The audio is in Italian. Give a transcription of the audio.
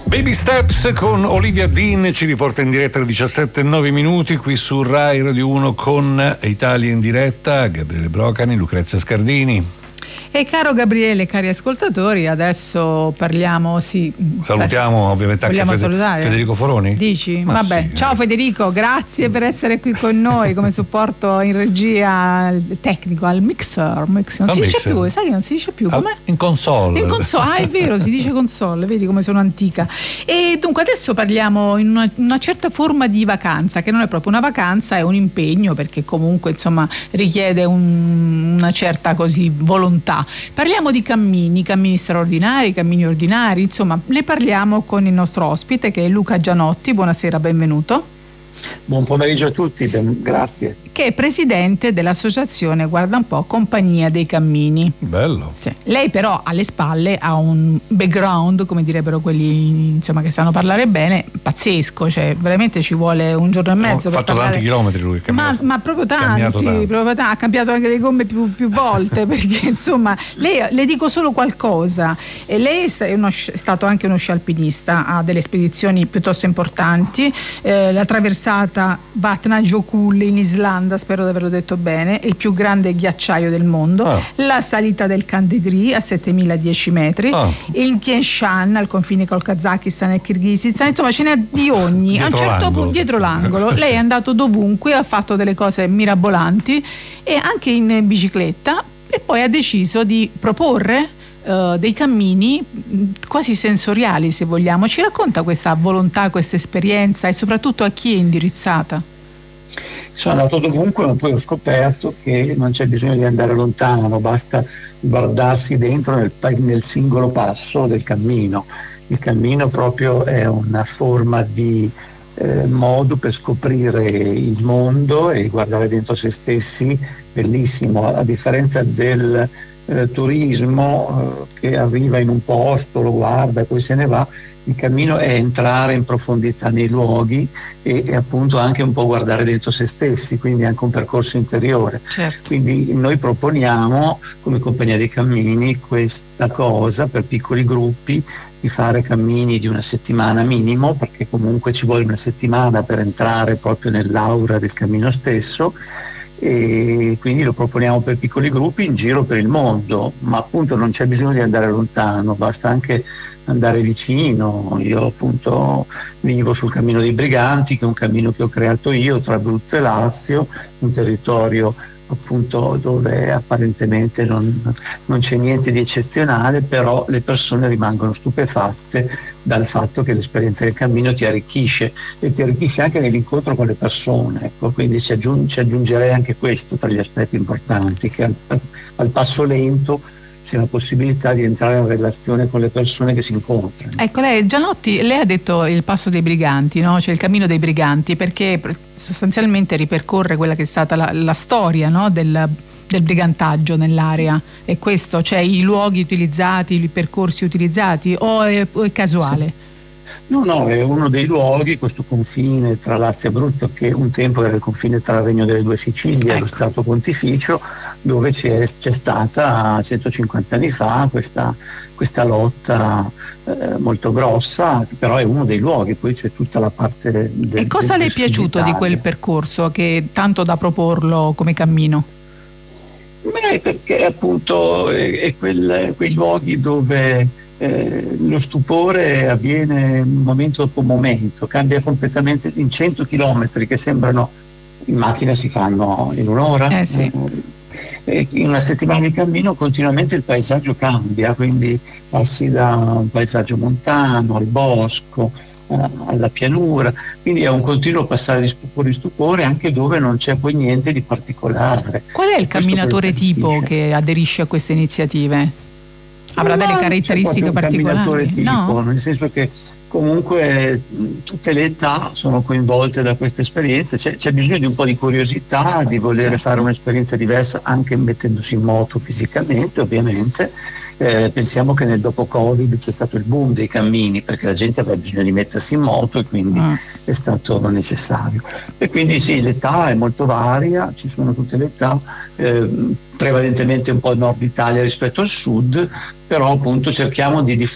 Baby Steps con Olivia Dean ci riporta in diretta alle 17:09 qui su Rai Radio 1 con Italia in diretta, Gabriele Brocani, Lucrezia Scardini. E caro Gabriele, cari ascoltatori, adesso parliamo, salutiamo ovviamente anche Federico Foroni. Dici? Ma vabbè, sì. Ciao Federico, grazie per essere qui con noi come supporto in regia tecnico al mixer. Non si dice più, sai che non si dice più, com'è? In console. È vero, si dice console, vedi come sono antica. E dunque adesso parliamo in una certa forma di vacanza, che non è proprio una vacanza, è un impegno, perché comunque insomma richiede una certa così volontà. Parliamo di cammini straordinari, cammini ordinari, insomma ne parliamo con il nostro ospite che è Luca Gianotti. Buonasera, benvenuto. Buon pomeriggio a tutti, grazie. Che è presidente dell'associazione, guarda un po', Compagnia dei Cammini. Bello. Sì. Lei però alle spalle ha un background, come direbbero quelli insomma che sanno parlare bene, pazzesco, cioè veramente ci vuole un giorno e mezzo. Ha fatto tanti chilometri lui. Ma proprio tanti, ha cambiato anche le gomme più volte perché insomma lei, le dico solo qualcosa, e lei è stato anche uno sci alpinista, ha delle spedizioni piuttosto importanti, la traversata Vatnajökull in Islanda, spero di averlo detto bene, il più grande ghiacciaio del mondo, la salita del Kandegri a 7010 metri, il Tien Shan al confine col Kazakistan e il Kirghizistan, insomma ce n'è di ogni. A un certo punto, dietro l'angolo, lei è andato dovunque, ha fatto delle cose mirabolanti e anche in bicicletta, e poi ha deciso di proporre dei cammini quasi sensoriali, se vogliamo. Ci racconta questa volontà, questa esperienza, e soprattutto a chi è indirizzata? Sono andato dovunque, ma poi ho scoperto che non c'è bisogno di andare lontano, basta guardarsi dentro nel singolo passo del cammino. Il cammino proprio è una forma di modo per scoprire il mondo e guardare dentro se stessi, bellissimo, a differenza del turismo che arriva in un posto, lo guarda e poi se ne va. Il cammino è entrare in profondità nei luoghi e appunto anche un po' guardare dentro se stessi, quindi anche un percorso interiore. Certo. Quindi noi proponiamo come Compagnia dei Cammini questa cosa per piccoli gruppi, di fare cammini di una settimana minimo, perché comunque ci vuole una settimana per entrare proprio nell'aura del cammino stesso, e quindi lo proponiamo per piccoli gruppi in giro per il mondo, ma appunto non c'è bisogno di andare lontano, basta anche andare vicino. Io appunto vivo sul Cammino dei Briganti, che è un cammino che ho creato io tra Abruzzo e Lazio, un territorio appunto dove apparentemente non c'è niente di eccezionale, però le persone rimangono stupefatte dal fatto che l'esperienza del cammino ti arricchisce, e ti arricchisce anche nell'incontro con le persone, ecco. Quindi ci aggiungerei anche questo tra gli aspetti importanti, che al passo lento c'è la possibilità di entrare in relazione con le persone che si incontrano. Ecco, Gianotti, lei ha detto il passo dei briganti, no? Cioè il cammino dei briganti, perché sostanzialmente ripercorre quella che è stata la storia, no? del brigantaggio nell'area. E questo, cioè i luoghi utilizzati, i percorsi utilizzati, o è casuale? Sì. No, è uno dei luoghi, questo confine tra Lazio e Abruzzo, che un tempo era il confine tra il Regno delle Due Sicilie e lo Stato Pontificio, dove c'è stata 150 anni fa questa lotta molto grossa, però è uno dei luoghi. Poi c'è tutta la parte del. E cosa le è piaciuto di quel percorso che tanto da proporlo come cammino? Beh, perché appunto è quei luoghi dove lo stupore avviene momento dopo momento, cambia completamente. In 100 chilometri che sembrano in macchina si fanno in un'ora, sì. In una settimana di cammino continuamente il paesaggio cambia, quindi passi da un paesaggio montano al bosco, alla pianura, quindi è un continuo passare di stupore in stupore, anche dove non c'è poi niente di particolare. Qual è il camminatore tipo che aderisce a queste iniziative? Avrà delle caratteristiche particolari? Tipo, no? Nel senso che comunque tutte le età sono coinvolte da queste esperienze, c'è bisogno di un po' di curiosità, di voler fare un'esperienza diversa, anche mettendosi in moto fisicamente, ovviamente. Pensiamo che nel dopo Covid c'è stato il boom dei cammini, perché la gente aveva bisogno di mettersi in moto e quindi è stato necessario. E quindi sì, l'età è molto varia, ci sono tutte le età, prevalentemente un po' il nord Italia rispetto al sud, però appunto cerchiamo di